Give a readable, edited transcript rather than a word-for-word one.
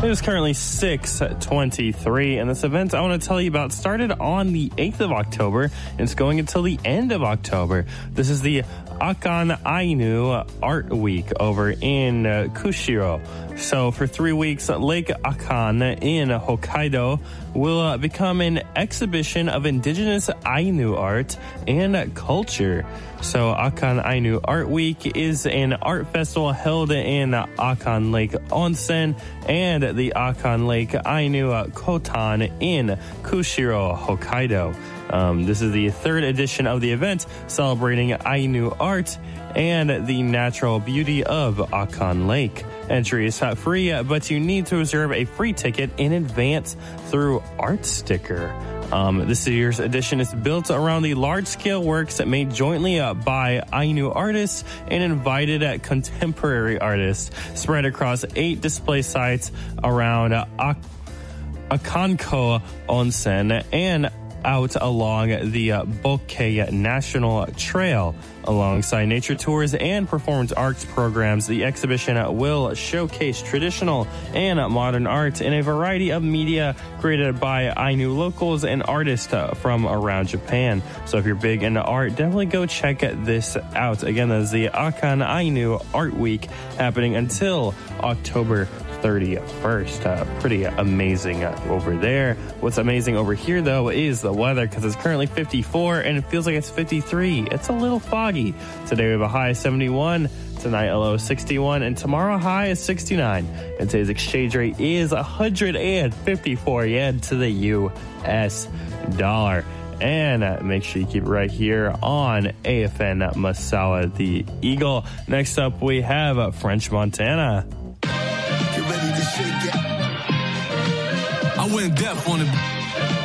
It is currently 6:23, and this event I want to tell you about started on the 8th of October, and it's going until the end of October. This is the Akan Ainu Art Week over in Kushiro. So for 3 weeks, Lake Akan in Hokkaido will become an exhibition of indigenous Ainu art and culture. So Akan Ainu Art Week is an art festival held in Akan Lake Onsen and the Akan Lake Ainu Kotan in Kushiro, Hokkaido. This is the third edition of the event, celebrating Ainu art and the natural beauty of Akan Lake. Entry is free, but you need to reserve a free ticket in advance through Art Sticker. This year's edition is built around the large-scale works made jointly by Ainu artists and invited contemporary artists spread across 8 display sites around Akanko Onsen and out along the Bokeh National Trail. Alongside nature tours and performance arts programs, the exhibition will showcase traditional and modern art in a variety of media created by Ainu locals and artists from around Japan. So if you're big into art, definitely go check this out. Again, that is the Akan Ainu Art Week happening until October 31st. Pretty amazing over there. What's amazing over here, though, is the weather, because it's currently 54 and it feels like it's 53. It's a little foggy. Today we have a high of 71, tonight a low of 61, and tomorrow a high is 69. And today's exchange rate is 154 yen to the U.S. dollar. And make sure you keep it right here on AFN Masawa the Eagle. Next up, we have French Montana. Get ready to shake it. I went deaf on it.